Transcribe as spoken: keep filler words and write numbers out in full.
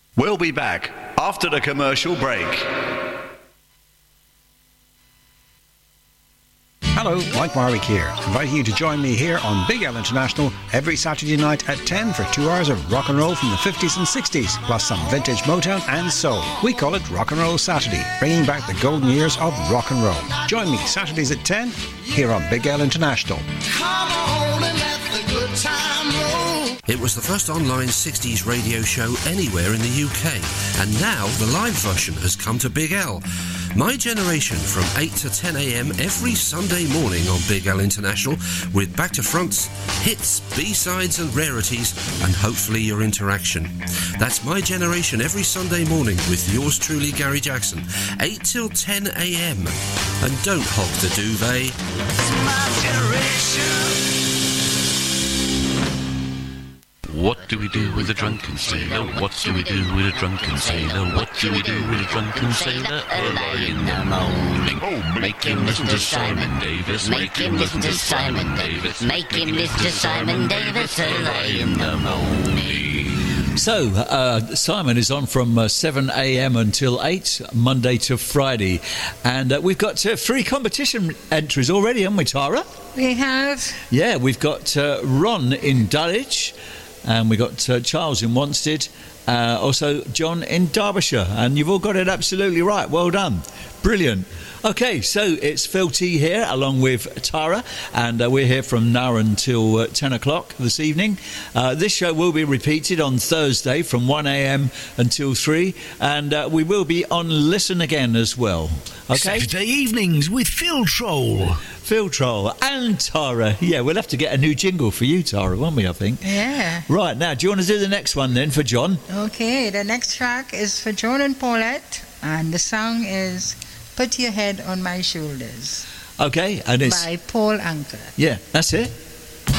We'll be back after the commercial break. Hello, Mike Warwick here, inviting you to join me here on Big L International every Saturday night at ten for two hours of rock and roll from the fifties and sixties, plus some vintage Motown and soul. We call it Rock and Roll Saturday, bringing back the golden years of rock and roll. Join me Saturdays at ten here on Big L International. Come on and let the good time roll. It was the first online sixties radio show anywhere in the U K, and now the live version has come to Big L. My Generation from eight to ten a.m. every Sunday morning on Big L International, with back to fronts, hits, B-sides and rarities, and hopefully your interaction. That's My Generation every Sunday morning with yours truly, Gary Jackson, eight till ten a.m. And don't hog the duvet. It's my generation. What do we do with a drunken sailor? What do we do with a drunken sailor? What do we do with a drunken sailor? Early in the morning. Oh, make him listen to Simon Davis. Make him listen to Simon Davis. Make him listen to Simon Davis. Early in the morning. So, uh, Simon is on from uh, seven a.m. until eight, Monday to Friday. And uh, we've got uh, three competition entries already, haven't we, Tara? We have. Yeah, we've got uh, Ron in Dulwich. And we got uh, Charles in Wanstead, uh, also John in Derbyshire. And you've all got it absolutely right. Well done. Brilliant. Okay, so it's Phil T here along with Tara, and uh, we're here from now until uh, ten o'clock this evening. Uh, this show will be repeated on Thursday from one a.m. until three, and uh, we will be on Listen Again as well. Okay? Saturday evenings with Phil Troll. Phil Troll and Tara. Yeah, we'll have to get a new jingle for you, Tara, won't we, I think? Yeah. Right, now, do you want to do the next one then for John? Okay, the next track is for John and Paulette, and the song is Put Your Head on My Shoulders. Okay, and it's... by Paul Anka. Yeah, that's it.